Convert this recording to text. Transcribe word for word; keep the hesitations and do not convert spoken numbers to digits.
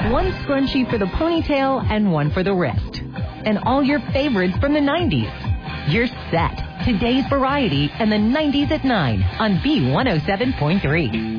One scrunchie for the ponytail and one for the wrist. And all your favorites from the nineties. You're set. Today's Variety and the nineties at nine on B one oh seven point three.